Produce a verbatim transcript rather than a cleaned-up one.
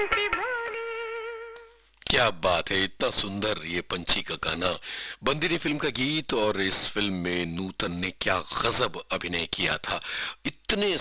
क्या बात है, इतना सुंदर ये पंछी का गाना, बंदिनी फिल्म का गीत। और इस फिल्म में नूतन ने क्या गजब अभिनय किया था, इतने